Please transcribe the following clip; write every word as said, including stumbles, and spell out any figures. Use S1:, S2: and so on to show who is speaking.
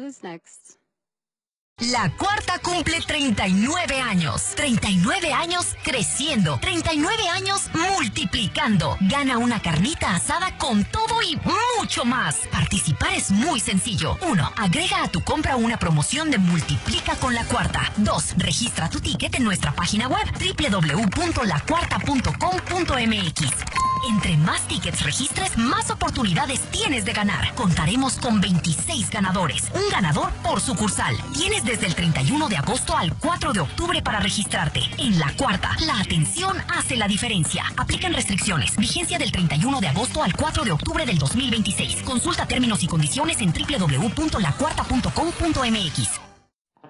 S1: is next.
S2: La Cuarta cumple treinta y nueve años. treinta y nueve años creciendo. treinta y nueve años multiplicando. Gana una carnita asada con todo y mucho más. Participar es muy sencillo. uno. Agrega a tu compra una promoción de Multiplica con La Cuarta. dos. Registra tu ticket en nuestra página web doble u doble u doble u punto la cuarta punto com punto m x. Entre más tickets registres, más oportunidades tienes de ganar. Contaremos con veintiséis ganadores. Un ganador por sucursal. Tienes desde el treinta y uno de agosto al cuatro de octubre para registrarte. En La Cuarta, la atención hace la diferencia. Aplican restricciones. Vigencia del treinta y uno de agosto al cuatro de octubre del dos mil veintiséis. Consulta términos y condiciones en doble u doble u doble u punto la cuarta punto com punto m x.